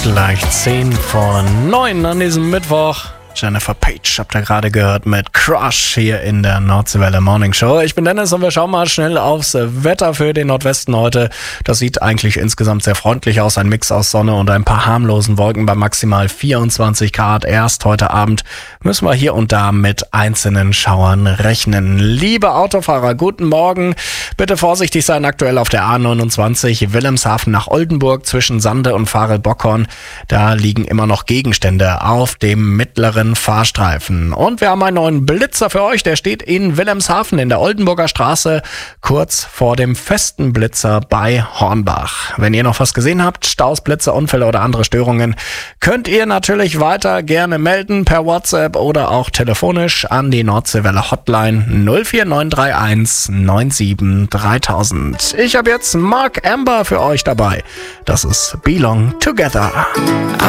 Gleich 10:09 an diesem Mittwoch. Jennifer Page habt ihr gerade gehört mit Crush hier in der Nordseewelle Morning Show. Ich bin Dennis und wir schauen mal schnell aufs Wetter für den Nordwesten heute. Das sieht eigentlich insgesamt sehr freundlich aus. Ein Mix aus Sonne und ein paar harmlosen Wolken bei maximal 24 Grad. Erst heute Abend müssen wir hier und da mit einzelnen Schauern rechnen. Liebe Autofahrer, guten Morgen. Bitte vorsichtig sein aktuell auf der A29 Wilhelmshaven nach Oldenburg zwischen Sande und Farel-Bockhorn. Da liegen immer noch Gegenstände auf dem mittleren Fahrstreifen. Und wir haben einen neuen Blitzer für euch, der steht in Wilhelmshaven in der Oldenburger Straße, kurz vor dem festen Blitzer bei Hornbach. Wenn ihr noch was gesehen habt, Staus, Blitze, Unfälle oder andere Störungen, könnt ihr natürlich weiter gerne melden per WhatsApp oder auch telefonisch an die Nordseewelle Hotline 04931 97 3000. Ich habe jetzt Mark Amber für euch dabei. Das ist Belong Together.